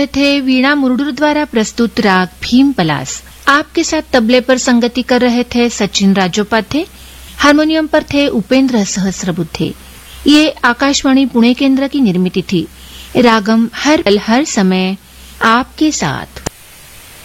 थे वीणा मुरुडू द्वारा प्रस्तुत राग भीम पलास। आपके साथ तबले पर संगति कर रहे थे सचिन राजोपाध्याय, हारमोनियम पर थे उपेंद्र सहस्रबुद्धे। ये आकाशवाणी पुणे केंद्र की निर्मित थी। रागम हर समय आपके साथ।